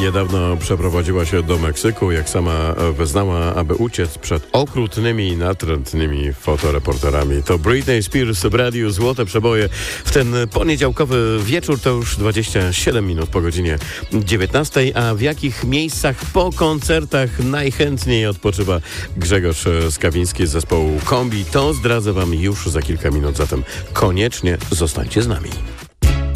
niedawno przeprowadziła się do Meksyku, jak sama wyznała, aby uciec przed okrutnymi i natrętnymi fotoreporterami. To Britney Spears w radiu Złote Przeboje. W ten poniedziałkowy wieczór to już 27 minut po godzinie 19. A w jakich miejscach po koncertach najchętniej odpoczywa Grzegorz Skawiński z zespołu Kombi, to zdradzę wam już za kilka minut, zatem koniecznie zostańcie z nami.